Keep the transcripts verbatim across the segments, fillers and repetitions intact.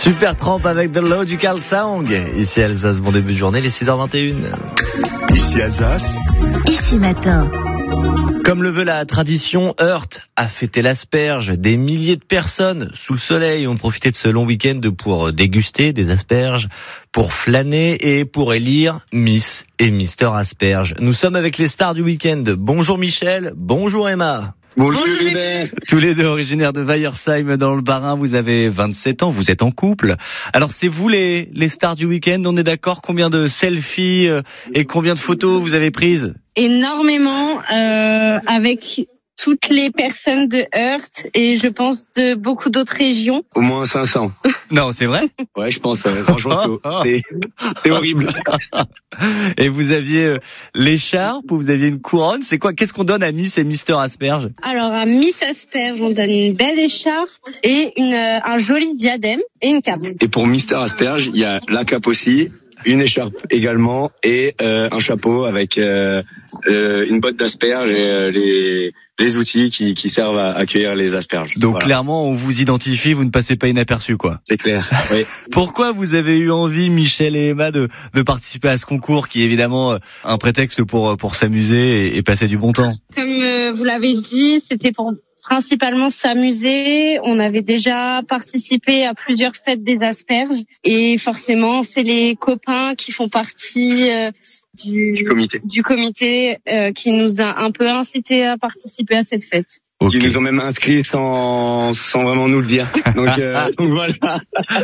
Supertramp avec The Logical Song. Ici Alsace, bon début de journée, les six heures vingt et une. Ici Alsace. Ici matin. Comme le veut la tradition, Heurt a fêté l'asperge. Des milliers de personnes sous le soleil ont profité de ce long week-end pour déguster des asperges, pour flâner et pour élire Miss et Mister Asperge. Nous sommes avec les stars du week-end. Bonjour Michel, bonjour Emma. Bonjour Hubert. Tous les deux originaires de Weiersheim dans le Bas-Rhin, vous avez vingt-sept ans, vous êtes en couple. Alors c'est vous les, les stars du week-end, on est d'accord? Combien de selfies et combien de photos vous avez prises? Énormément, euh, avec toutes les personnes de Heurt et je pense de beaucoup d'autres régions. Au moins cinq cents. Non, c'est vrai? Ouais, je pense. Ouais. Franchement, c'est, c'est horrible. Et vous aviez euh, l'écharpe ou vous aviez une couronne? C'est quoi? Qu'est-ce qu'on donne à Miss et Mister Asperge? Alors à Miss Asperge, on donne une belle écharpe et une, euh, un joli diadème et une cape. Et pour Mister Asperge, il y a la cape aussi, une écharpe également et euh, un chapeau avec euh, euh, une botte d'asperges et euh, les les outils qui, qui servent à accueillir les asperges. Donc voilà. Clairement, on vous identifie, vous ne passez pas inaperçu, quoi. C'est clair. Oui. Pourquoi vous avez eu envie, Michel et Emma, de, de participer à ce concours qui est évidemment un prétexte pour pour s'amuser et, et passer du bon temps? Comme euh, vous l'avez dit, c'était pour principalement s'amuser. On avait déjà participé à plusieurs fêtes des asperges et forcément c'est les copains qui font partie euh, du, du comité, du comité euh, qui nous a un peu incité à participer à cette fête. Okay. Qui nous ont même inscrits sans sans vraiment nous le dire. Donc, euh, donc voilà.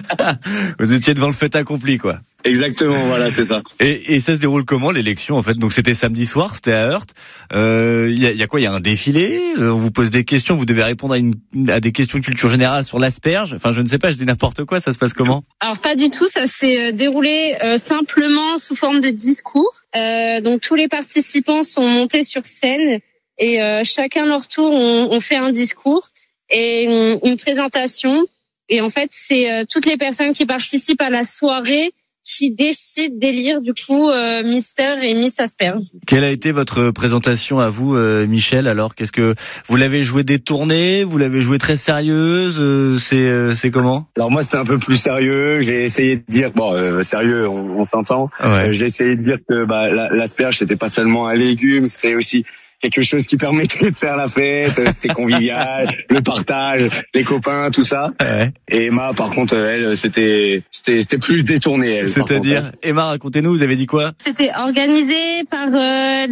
Vous étiez devant le fait accompli, quoi. Exactement, voilà, c'est ça. Et, et ça se déroule comment l'élection en fait? Donc c'était samedi soir, c'était à Heurt. Il euh, y, a, y a quoi? Il y a un défilé. On vous pose des questions, vous devez répondre à, une, à des questions de culture générale sur l'asperge. Enfin, je ne sais pas, je dis n'importe quoi. Ça se passe comment? Alors pas du tout. Ça s'est déroulé euh, simplement sous forme de discours. Euh, donc tous les participants sont montés sur scène et euh, chacun leur tour on, on fait un discours et une, une présentation. Et en fait, c'est euh, toutes les personnes qui participent à la soirée qui décide d'élire du coup euh, Mister et Miss Asperge. Quelle a été votre présentation à vous, euh, Michel? Alors, qu'est-ce que vous l'avez joué détourné? Vous l'avez joué très sérieuse? euh, C'est euh, c'est comment? Alors moi, c'est un peu plus sérieux. J'ai essayé de dire bon, euh, sérieux, on, on s'entend. Ouais. Euh, j'ai essayé de dire que bah, la, l'asperge, c'était pas seulement un légume, c'était aussi quelque chose qui permettait de faire la fête, c'était convivial, le partage, les copains, tout ça. Ouais. Et Emma, par contre, elle, c'était, c'était, c'était plus détourné, elle. C'est-à-dire, Emma, racontez-nous, vous avez dit quoi? C'était organisé par euh,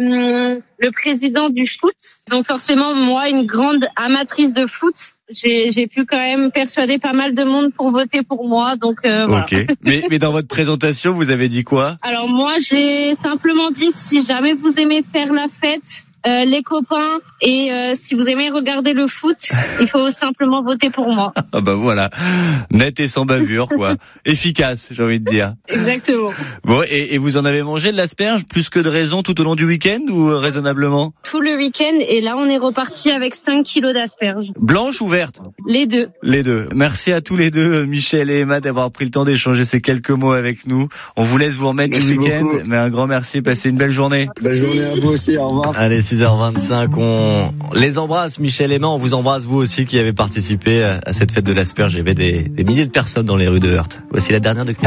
le, le président du foot. Donc forcément, moi, une grande amatrice de foot, j'ai, j'ai pu quand même persuader pas mal de monde pour voter pour moi. Donc euh, voilà. Ok. Mais, mais dans votre présentation, vous avez dit quoi? Alors moi, j'ai simplement dit si jamais vous aimez faire la fête, Euh, les copains et euh, si vous aimez regarder le foot, il faut simplement voter pour moi. Ah bah voilà, net et sans bavure quoi, efficace j'ai envie de dire. Exactement. Bon et, et vous en avez mangé de l'asperge plus que de raison tout au long du week-end ou euh, raisonnablement? Tout le week-end et là on est reparti avec cinq kilos d'asperges. Blanche ou verte? Les deux. Les deux. Merci à tous les deux, Michel et Emma, d'avoir pris le temps d'échanger ces quelques mots avec nous. On vous laisse vous remettre merci du week-end, beaucoup. Mais un grand merci, passez une belle journée. Belle journée à vous aussi, au revoir. Allez, six heures vingt-cinq, on les embrasse, Michel et Emma, on vous embrasse vous aussi qui avez participé à cette fête de l'asperge. Il y avait des, des milliers de personnes dans les rues de Heurt. Voici la dernière de